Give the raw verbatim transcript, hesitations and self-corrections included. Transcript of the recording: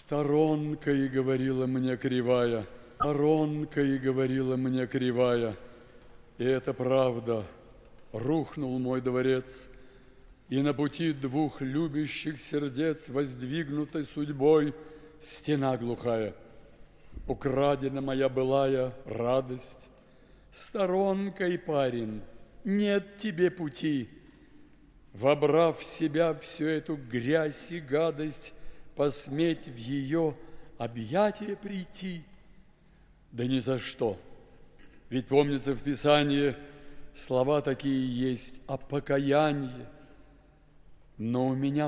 Сторонкой говорила мне кривая, сторонкой говорила мне кривая. И это правда, рухнул мой дворец, и на пути двух любящих сердец, воздвигнутой судьбой, стена глухая. Украдена моя былая радость. Сторонкой, парень, нет тебе пути. Вобрав в себя всю эту грязь и гадость, посметь в ее объятия прийти? Да ни за что. Ведь, помнится, в Писании слова такие есть о покаянии. Но у меня